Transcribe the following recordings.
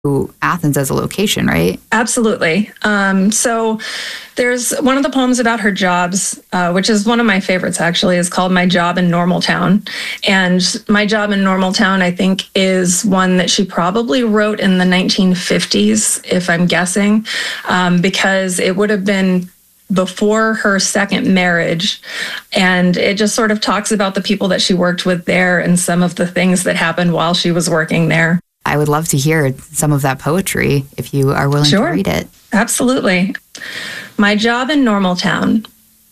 Athens as a location, right? Absolutely. So there's one of the poems about her jobs, which is one of my favorites, actually, is called My Job in Normaltown. And My Job in Normaltown, I think, is one that she probably wrote in the 1950s, if I'm guessing, because it would have been before her second marriage. And it just sort of talks about the people that she worked with there and some of the things that happened while she was working there. I would love to hear some of that poetry if you are willing to read it. Absolutely. My job in Normaltown.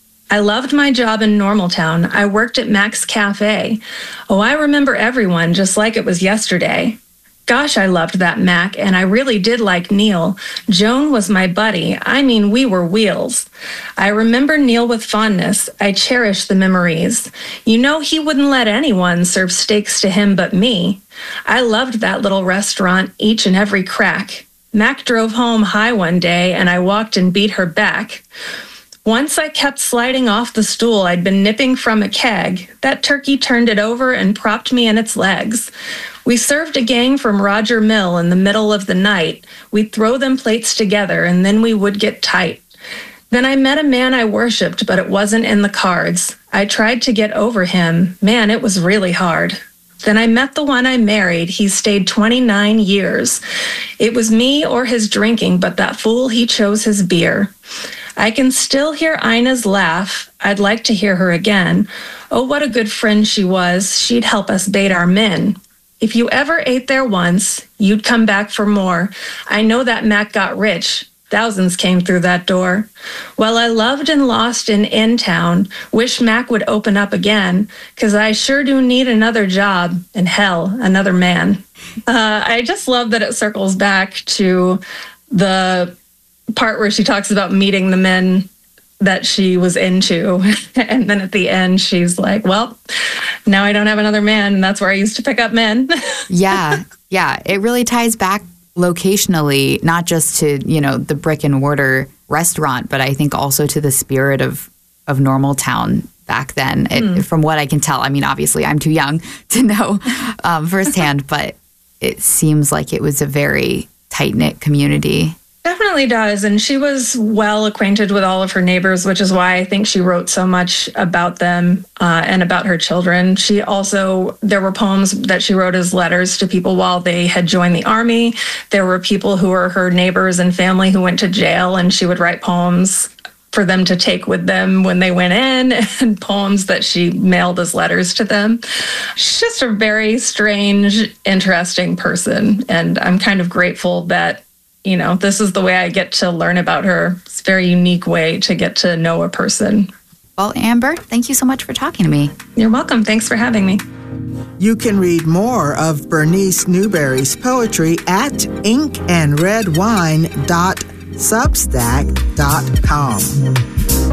I loved my job in Normaltown. I worked at Mac's Cafe. Oh, I remember everyone just like it was yesterday. Gosh, I loved that Mac, and I really did like Neil. Joan was my buddy. I mean, we were wheels. I remember Neil with fondness. I cherish the memories. You know, he wouldn't let anyone serve steaks to him but me. I loved that little restaurant, each and every crack. Mac drove home high one day, and I walked and beat her back. Once I kept sliding off the stool I'd been nipping from a keg. That turkey turned it over and propped me in its legs. We served a gang from Roger Mill in the middle of the night. We'd throw them plates together, and then we would get tight. Then I met a man I worshipped, but it wasn't in the cards. I tried to get over him. Man, it was really hard. Then I met the one I married. He stayed 29 years. It was me or his drinking, but that fool, he chose his beer. I can still hear Ina's laugh. I'd like to hear her again. Oh, what a good friend she was. She'd help us bait our men. If you ever ate there once, you'd come back for more. I know that Mac got rich. Thousands came through that door. Well, I loved and lost in town. Wish Mac would open up again, 'cause I sure do need another job and hell, another man. I just love that it circles back to the part where she talks about meeting the men that she was into. And then at the end, she's like, well, now I don't have another man. And that's where I used to pick up men. Yeah. It really ties back locationally, not just to, the brick and mortar restaurant, but I think also to the spirit of Normaltown back then. From what I can tell, I mean, obviously I'm too young to know firsthand, but it seems like it was a very tight-knit community. Definitely does. And she was well acquainted with all of her neighbors, which is why I think she wrote so much about them and about her children. She also, there were poems that she wrote as letters to people while they had joined the army. There were people who were her neighbors and family who went to jail, and she would write poems for them to take with them when they went in, and poems that she mailed as letters to them. She's just a very strange, interesting person. And I'm kind of grateful that this is the way I get to learn about her. It's a very unique way to get to know a person. Well, Amber, thank you so much for talking to me. You're welcome. Thanks for having me. You can read more of Bernice Newberry's poetry at inkandredwine.substack.com.